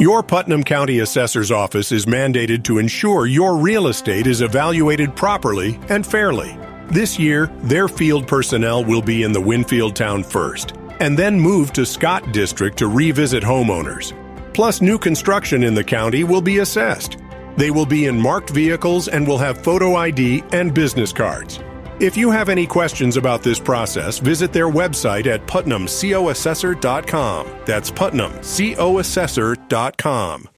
Your Putnam County Assessor's Office is mandated to ensure your real estate is evaluated properly and fairly. This year, their field personnel will be in the Winfield town first, and then move to Scott District to revisit homeowners. Plus, new construction in the county will be assessed. They will be in marked vehicles and will have photo ID and business cards. If you have any questions about this process, visit their website at putnamcoassessor.com. That's putnamcoassessor.com.